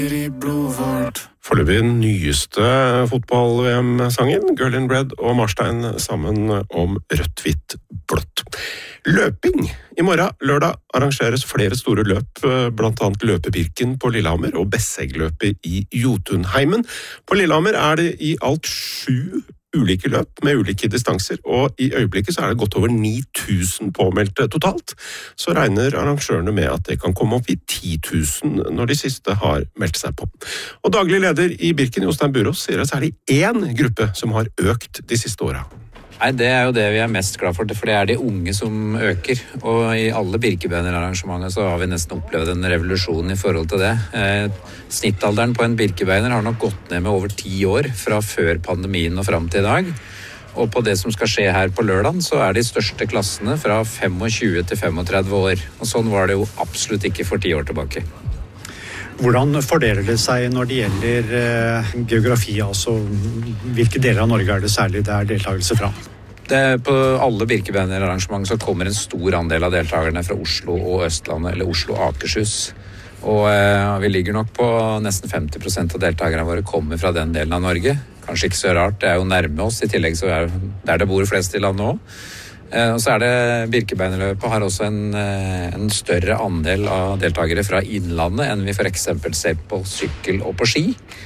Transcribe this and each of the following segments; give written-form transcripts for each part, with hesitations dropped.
Foreløpig den nyeste fotball-VM-sangen, Girl in Red og Marstein sammen om rødt, hvitt, blått. Løping. I morgen, lørdag, arrangeres flere store løp, blant annet Løpebirken på Lillehammer og Besseggløpet i Jotunheimen. På Lillehammer er det i alt 7 ulike løp med ulike distanser, og i øyeblikket så er det godt over 9000 påmeldte totalt. Så regner arrangørene med at det kan komme opp i 10 000 når de siste har meldt seg på. Og daglig leder i Birken, Jostein Burås, sier at det er særlig én gruppe som har økt de siste årene. Nei, det er jo det vi er mest glad for det er de unge som øker. Og i alle Birkebeiner-arrangementer så har vi nesten opplevd en revolusjon i forhold til det. Snittalderen på en Birkebeiner har nok gått ned med over 10 år fra før pandemien og frem til i dag. Og på det som skal skje her på lørdagen så er de største klassene fra 25 til 35 år. Og sånn var det jo absolutt ikke for 10 år tilbake. Hvordan fordeler det seg når det gjelder geografi, altså hvilke deler av Norge er det særlig det er deltakelse fra? På alle Birkebeiner-arrangement så kommer en stor andel av deltakerne fra Oslo og Østlandet, eller Oslo og Akershus. Og vi ligger nok på nesten 50% av deltakerne våre kommer fra den delen av Norge. Kanskje ikke så rart, det er jo nærme oss, i tillegg så er det der det bor flest i landet også. Og så er det Birkebeinerløpet har også en større andel av deltakere fra innlandet enn vi for eksempel ser på sykkel og på ski.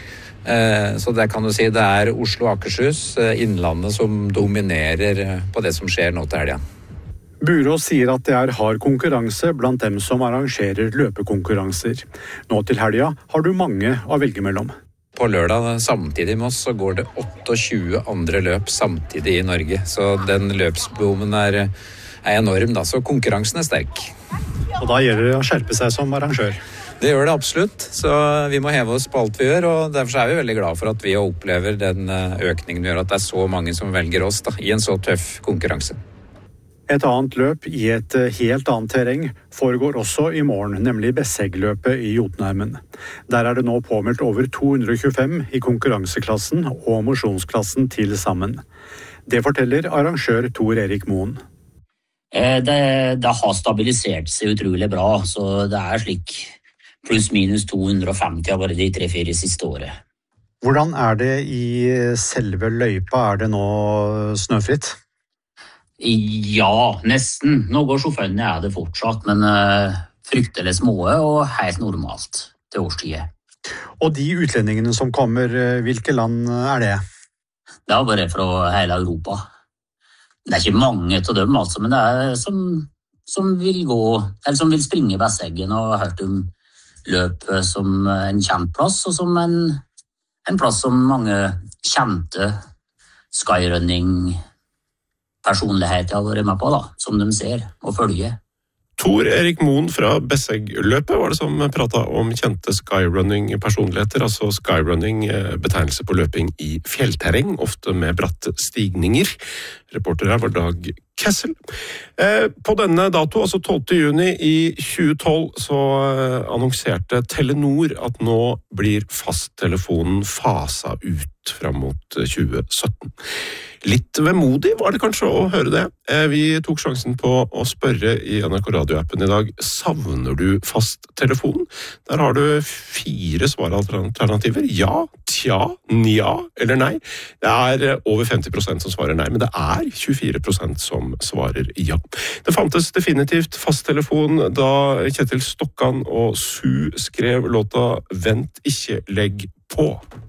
Så det kan du si, det er Oslo og Akershus, innlandet som dominerer på det som skjer nå til helgen. Burås sier at det er hard konkurranse blant dem som arrangerer løpekonkurranser. Nå til helgen har du mange å velge mellom. På lørdag samtidig med oss så går det 28 andre løp samtidig i Norge. Så den løpsboomen er enorm da, så konkurransen er sterk. Og da gjelder det å skjerpe seg som arrangør. Det gjør det absolutt, så vi må heve oss på alt vi gjør, og derfor er vi veldig glad for at vi opplever den økningen vi gjør, at det er så mange som velger oss da, i en så tøff konkurranse. Et annet løp i et helt annet terreng foregår også i morgen, nemlig Besseggløpet i Jotunheimen. Der er det nå påmeldt over 225 i konkurranseklassen og mosjonsklassen til sammen. Det forteller arrangør Tor Erik Moen. Det har stabilisert seg utrolig bra, så det er slik pluss minus 250 har vært de 3-4 siste året. Hvordan er det i selve løypa? Er det nå snøfritt? Ja, nesten. Noen sjåførene er det fortsatt, men fryktelig små og helt normalt til årstiden. Og de utlendingene som kommer, hvilke land er det? Det er bare fra hele Europa. Det er ikke mange av dem, altså, men det er som vil gå, eller som vil springe Besseggen og har hørt om løp som en kjent plass, og som en plass som mange kjente skyrunning personligheter har vært med på, da, som de ser og følger. Tor Erik Moen fra Besseggløpet var det som pratet om kjente skyrunning-personligheter, altså skyrunning, betegnelse på løping i fjellterreng, ofte med bratte stigninger. Reporter her var Dag Kessel. På denne dato, altså 12. juni i 2012, så annonserte Telenor at nå blir fasttelefonen fasa ut fram mot 2017. Litt vemodig var det kanskje å høre det. Vi tok sjansen på å spørre i NRK Radio-appen i dag, savner du fasttelefonen? Der har du 4 svaralternativer. Ja, tja, nja eller nei. Det er over 50% som svarer nei, men det er 24% som svarer ja. Det fantes definitivt fasttelefon da Kjetil Stokkan og Su skrev låta «Vent ikke legg på».